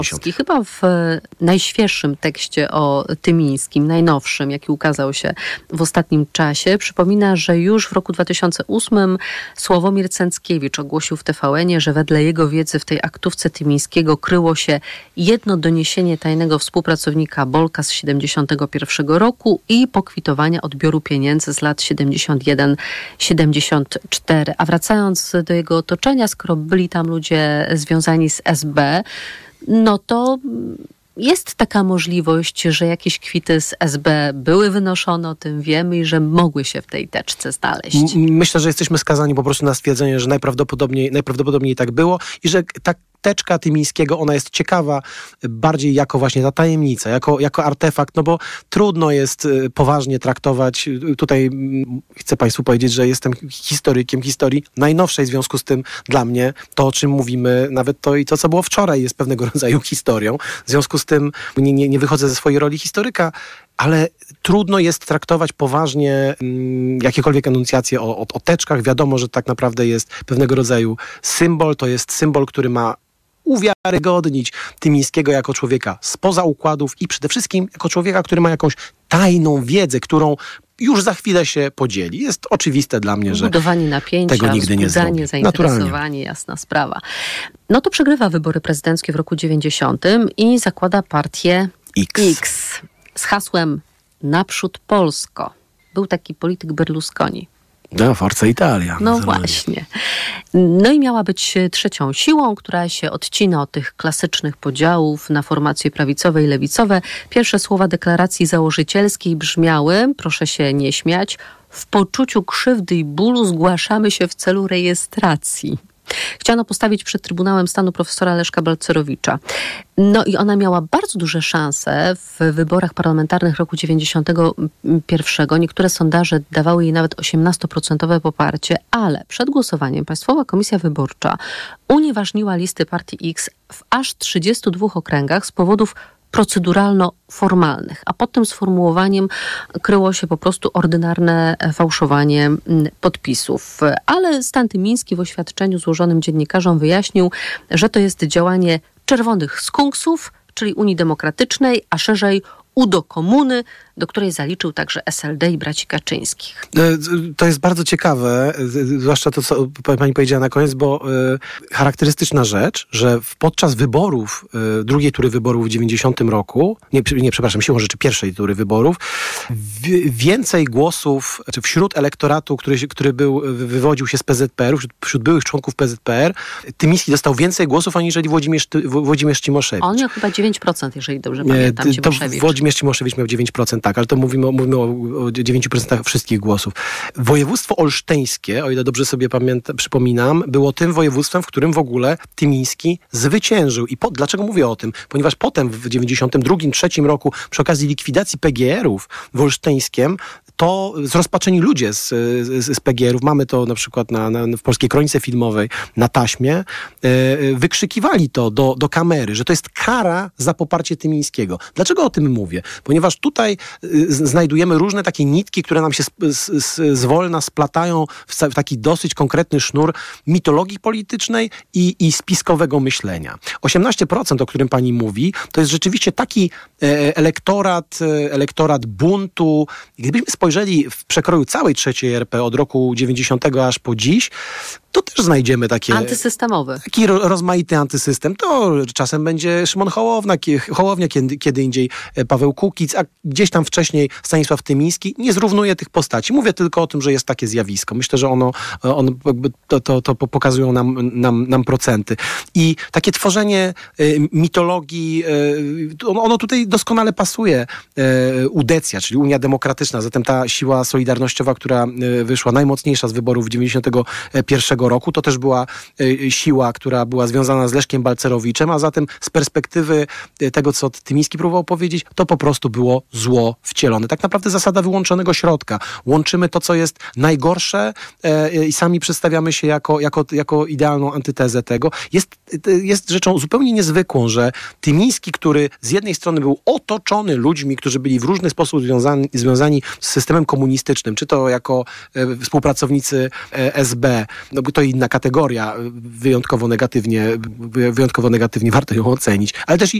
Jankowski chyba w najświeższym tekście o Tymińskim, najnowszym, jaki ukazał się w ostatnim czasie, przypomina, że już w roku 2008 Sławomir Cęckiewicz ogłosił w TVN-ie, że wedle jego wiedzy w tej aktówce Tymińskiego kryło się jedno doniesienie tajnego współpracownika Bolka z 71 roku i pokwitowania odbioru pieniędzy z lat 71-74. A wracając do jego otoczenia, skoro byli tam ludzie związani z SB, no to jest taka możliwość, że jakieś kwity z SB były wynoszone, o tym wiemy, i że mogły się w tej teczce znaleźć. Myślę, że jesteśmy skazani po prostu na stwierdzenie, że najprawdopodobniej tak było i że ta teczka Tymińskiego, ona jest ciekawa bardziej jako właśnie ta tajemnica, jako artefakt, no bo trudno jest poważnie traktować. Tutaj chcę Państwu powiedzieć, że jestem historykiem historii najnowszej, w związku z tym dla mnie to, o czym mówimy, nawet to i to, co było wczoraj, jest pewnego rodzaju historią. W związku z tym nie wychodzę ze swojej roli historyka, ale trudno jest traktować poważnie jakiekolwiek enuncjacje o teczkach. Wiadomo, że tak naprawdę jest pewnego rodzaju symbol. To jest symbol, który ma uwiarygodnić Tymińskiego jako człowieka spoza układów i przede wszystkim jako człowieka, który ma jakąś tajną wiedzę, którą już za chwilę się podzieli. Jest oczywiste dla mnie, że budowanie napięcia, tego nigdy nie zrobi. Zainteresowanie, naturalnie. jasna sprawa. No to przegrywa wybory prezydenckie w roku 90 i zakłada partię X z hasłem Naprzód Polsko. Był taki polityk Berlusconi. No, Forza Italia. No właśnie. No i miała być trzecią siłą, która się odcina od tych klasycznych podziałów na formacje prawicowe i lewicowe. Pierwsze słowa deklaracji założycielskiej brzmiały, proszę się nie śmiać, w poczuciu krzywdy i bólu zgłaszamy się w celu rejestracji. Chciano postawić przed Trybunałem Stanu profesora Leszka Balcerowicza. No i ona miała bardzo duże szanse w wyborach parlamentarnych roku 91. Niektóre sondaże dawały jej nawet 18% poparcie, ale przed głosowaniem Państwowa Komisja Wyborcza unieważniła listy partii X w aż 32 okręgach z powodów proceduralno-formalnych, a pod tym sformułowaniem kryło się po prostu ordynarne fałszowanie podpisów. Ale Stan Tymiński w oświadczeniu złożonym dziennikarzom wyjaśnił, że to jest działanie czerwonych skunksów, czyli Unii Demokratycznej, a szerzej UDO Komuny, do której zaliczył także SLD i braci Kaczyńskich. To jest bardzo ciekawe, zwłaszcza to, co pani powiedziała na koniec, bo charakterystyczna rzecz, że podczas wyborów, drugiej tury wyborów w 90 roku, przepraszam, siłą rzeczy pierwszej tury wyborów, więcej głosów wśród elektoratu, który wywodził się z PZPR, wśród byłych członków PZPR, Tymiński dostał więcej głosów, aniżeli Włodzimierz Cimoszewicz. On miał chyba 9%, jeżeli dobrze pamiętam, Cimoszewicz. Włodzimierz Cimoszewicz miał 9%, tak, ale to mówimy o 9% wszystkich głosów. Województwo olsztyńskie, o ile dobrze sobie przypominam, było tym województwem, w którym w ogóle Tymiński zwyciężył. I dlaczego mówię o tym? Ponieważ potem w 92-93 roku przy okazji likwidacji PGR-ów w Olsztyńskiem, to zrozpaczeni ludzie z PGR-ów, mamy to na przykład w Polskiej Kronice Filmowej, na taśmie, wykrzykiwali to do kamery, że to jest kara za poparcie Tymińskiego. Dlaczego o tym mówię? Ponieważ tutaj znajdujemy różne takie nitki, które nam się zwolna splatają w taki dosyć konkretny sznur mitologii politycznej i spiskowego myślenia. 18%, o którym pani mówi, to jest rzeczywiście taki elektorat buntu. Gdybyśmy spojrzeli w przekroju całej trzeciej RP od roku 90 aż po dziś, to też znajdziemy takie... Antysystemowy. Taki rozmaity antysystem. To czasem będzie Szymon Hołownia, kiedy indziej Paweł Kukiz, a gdzieś tam wcześniej Stanisław Tymiński. Nie zrównuję tych postaci. Mówię tylko o tym, że jest takie zjawisko. Myślę, że to pokazują nam procenty. I takie tworzenie mitologii, ono tutaj doskonale pasuje. UDECJA, czyli Unia Demokratyczna, zatem ta siła solidarnościowa, która wyszła najmocniejsza z wyborów 91 roku, to też była siła, która była związana z Leszkiem Balcerowiczem, a zatem z perspektywy tego, co Tymiński próbował powiedzieć, to po prostu było zło wcielone. Tak naprawdę zasada wyłączonego środka. Łączymy to, co jest najgorsze i sami przedstawiamy się jako idealną antytezę tego. Jest rzeczą zupełnie niezwykłą, że Tymiński, który z jednej strony był otoczony ludźmi, którzy byli w różny sposób związani z systemem komunistycznym, czy to jako współpracownicy SB, to inna kategoria, wyjątkowo negatywnie warto ją ocenić, ale też i